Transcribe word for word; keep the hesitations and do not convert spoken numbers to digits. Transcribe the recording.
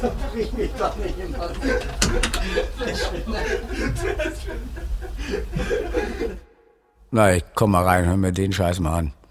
Brich mich doch nicht immer. Na, ich komm mal rein, hör mir den Scheiß mal an.